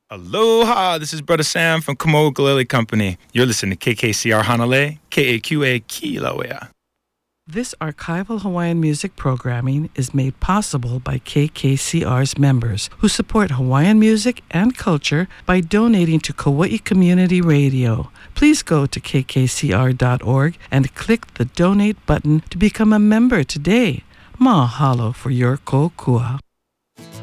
Aloha, this is Brother Sam from Kamo Galili Company. You're listening to KKCR Hanalei, KAQA Kilauea. This archival Hawaiian music programming is made possible by KKCR's members who support Hawaiian music and culture by donating to Kauai Community Radio. Please go to kkcr.org and click the donate button to become a member today. Mahalo for your kokua.